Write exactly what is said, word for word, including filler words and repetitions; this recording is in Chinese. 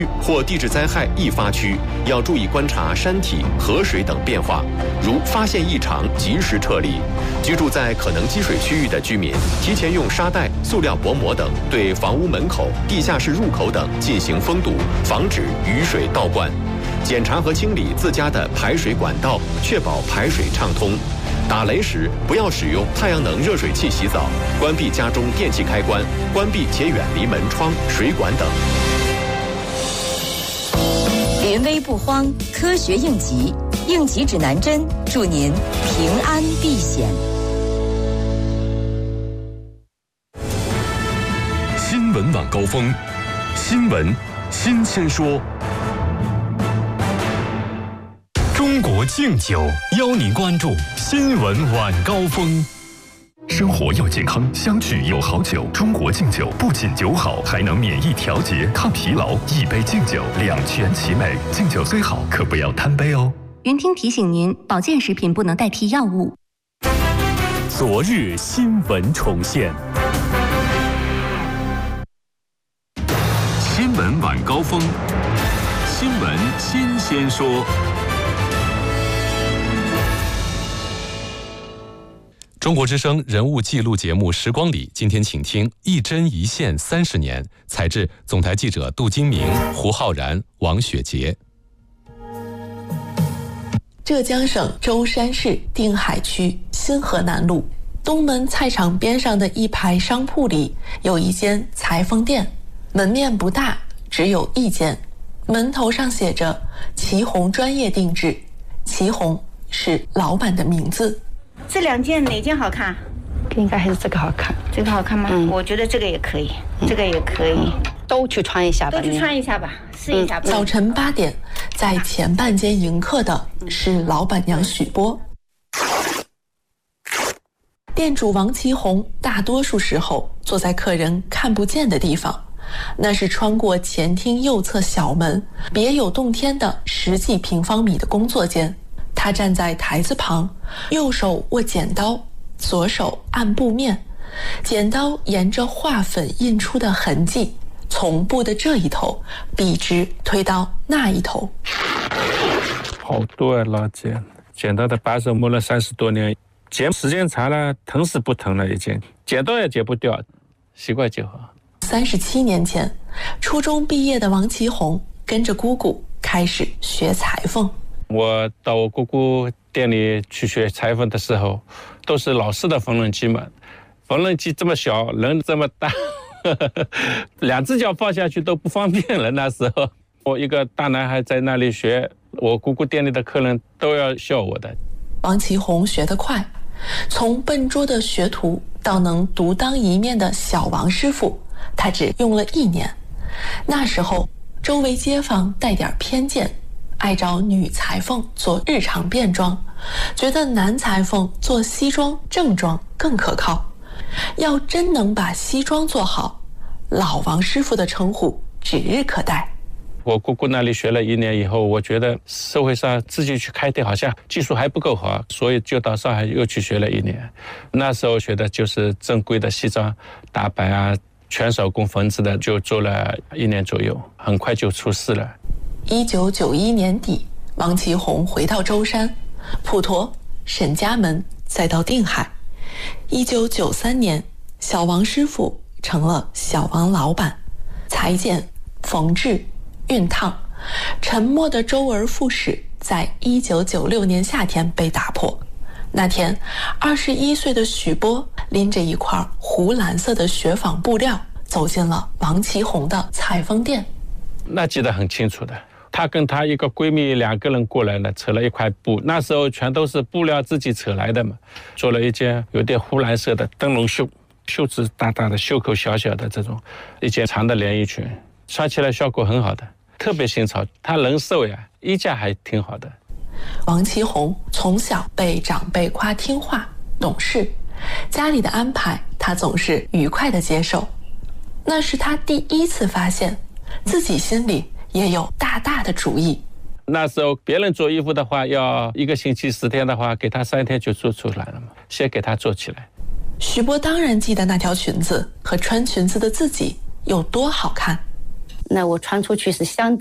或地质灾害易发区，要注意观察山体、河水等变化，如发现异常及时撤离。居住在可能积水区域的居民，提前用沙袋、塑料薄膜等对房屋门口、地下室入口等进行封堵，防止雨水倒灌。检查和清理自家的排水管道，确保排水畅通。打雷时不要使用太阳能热水器洗澡，关闭家中电器开关，关闭且远离门窗、水管等。 临危不慌，科学应急，应急指南针，祝您平安避险。 新闻晚高峰，新闻新鲜说。中国敬酒邀您关注新闻晚高峰。生活要健康，相聚有好酒。中国敬酒不仅酒好，还能免疫调节、抗疲劳。一杯敬酒，两全其美。敬酒虽好，可不要贪杯哦。 云听提醒您，保健食品不能代替药物。 昨日新闻重现。新闻晚高峰，新闻新鲜说。 中国之声人物记录节目《时光里》，今天请听一针一线三十年，采制总台记者杜金明、胡浩然、王雪杰。 浙江省舟山市定海区新河南路东门菜场边上的一排商铺里，有一间裁缝店，门面不大，只有一间，门头上写着祁红专业定制，祁红是老板的名字。 这两件哪件好看？ 应该还是这个好看。 这个好看吗？嗯，我觉得这个也可以，嗯、这个也可以、嗯， 都去穿一下吧。 都去穿一下吧，试一下吧。 早晨八点，在前半间迎客的是老板娘许波。店主王祁红大多数时候坐在客人看不见的地方，那是穿过前厅右侧小门别有洞天的十几平方米的工作间。他站在台子旁，右手握剪刀，左手按布面，剪刀沿着画粉印出的痕迹，从布的这一头笔直推到那一头。 好多啊，老剪，剪刀的把手磨了三十多年，剪时间长了，疼是不疼了，已经剪刀也剪不掉，习惯就好。 三十七年前，初中毕业的王祁红跟着姑姑开始学裁缝。 我到我姑姑店里去学裁缝的时候，都是老式的缝纫机嘛，缝纫机这么小，人这么大，呵呵，两只脚放下去都不方便了。那时候我一个大男孩在那里学，我姑姑店里的客人都要笑我的。 王祁红学得快，从笨拙的学徒到能独当一面的小王师傅，他只用了一年。那时候周围街坊带点偏见，爱找女裁缝做日常便装，觉得男裁缝做西装正装更可靠。要真能把西装做好，老王师傅的称呼指日可待。 我姑姑那里学了一年以后，我觉得社会上自己去开店好像技术还不够好，所以就到上海又去学了一年。那时候学的就是正规的西装打版啊，全手工缝制的，就做了一年左右，很快就出师了。 一九九一年底，王祁红回到舟山、普陀、沈家门，再到定海。一九九三年，小王师傅成了小王老板，裁剪、缝制、熨烫，沉默的周而复始，在一九九六年夏天被打破。那天，二十一岁的许波拎着一块湖蓝色的雪纺布料，走进了王祁红的裁缝店。 那记得很清楚的。她跟她一个闺蜜两个人过来了，扯了一块布，那时候全都是布料自己扯来的嘛，做了一件有点湖蓝色的灯笼袖，袖子大大的，袖口小小的这种一件长的连衣裙，穿起来效果很好的，特别新潮。她人瘦呀，衣架还挺好的。 王祁红从小被长辈夸听话懂事，家里的安排她总是愉快地接受。那是她第一次发现自己心里也有大大的主意。 那时候别人做衣服的话，要一个星期十天的话，给他三天就做出来了嘛，先给他做起来。 许波当然记得那条裙子和穿裙子的自己有多好看。 那我穿出去是相